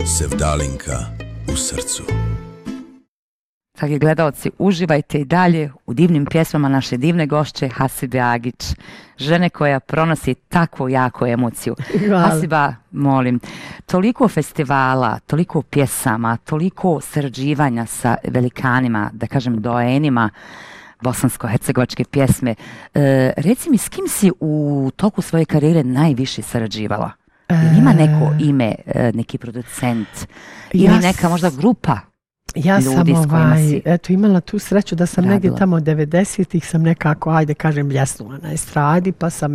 Sevdalinka u srcu. Dragi gledalci, uživajte i dalje u divnim pjesmama naše divne gošće Hasibe Agić, žene koja pronosi takvu jaku emociju. Hvala. Hasiba, molim, toliko festivala, toliko pjesama, toliko sarađivanja sa velikanima, da kažem doenima bosansko-hercegovačke pjesme. Reci mi, s kim si u toku svoje karijere najviše sarađivala? Ima neko ime, neki producent ili neka možda grupa? Ja sam imala tu sreću da sam negdje tamo 90-ih sam nekako, ajde kažem, bljesnula na estradi, pa sam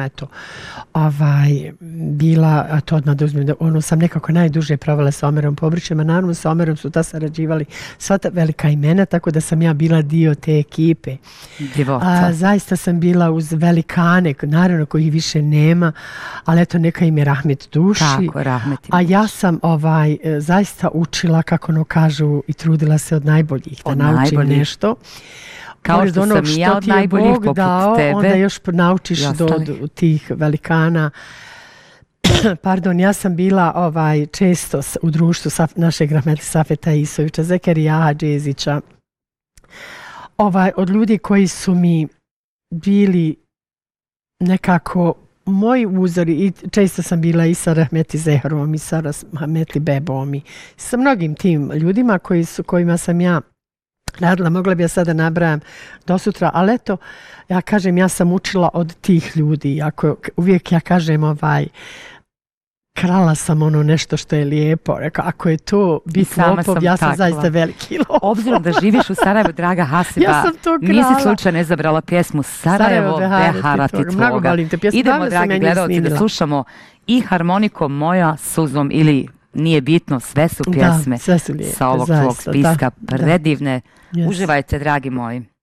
bila, to odmah da uzmem, sam nekako najduže provela sa Omerom Pobrićem, a naravno sa Omerom su ta sarađivali sva ta velika imena, tako da sam ja bila dio te ekipe. Zaista sam bila uz velikane, naravno kojih više nema, ali eto neka im je rahmet duši. Tako, rahmet im a ja sam zaista učila, kako ono kažu, i trudila se od najboljih da naučim nešto. Kao što sam i ja od najboljih poput tebe. Onda još naučiš do tih velikana. Pardon, ja sam bila često u društvu našeg rahmetli Safeta Isovića, Zekerija Džezića. Od ljudi koji su mi bili nekako moji uzori, i često sam bila i sa Rahmeti Zehrom i sa Rahmeti Bebom i sa mnogim tim ljudima kojima sam ja radila. Mogla bi ja sada nabrajam do sutra, ali eto, ja kažem, ja sam učila od tih ljudi. Uvijek ja kažem, krala sam ono nešto što je lijepo. Rekao, ako je to biti lopov, ja sam zaista veliki lopov. Obzirom da živiš u Sarajevu, draga Hasiba, ja sam to krala. Nisi slučajno izabrala pjesmu Sarajevo beharati tvoga. Idemo, dragi gledalci, da slušamo i harmonikom Moja suzom ili nije bitno, sve su pjesme sve su lijepe, sa ovog tvog spiska predivne. Uživajte, dragi moji.